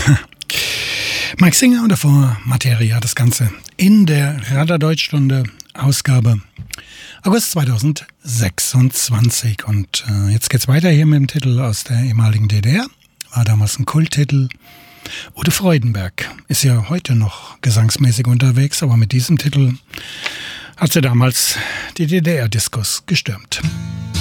Mike Singer und davor Materia, das Ganze in der Radar-Deutsch-Stunde, Ausgabe August 2026. Und jetzt geht's weiter hier mit dem Titel aus der ehemaligen DDR. War damals ein Kulttitel. Ute Freudenberg ist ja heute noch gesangsmäßig unterwegs, aber mit diesem Titel hat sie damals die DDR-Diskos gestürmt.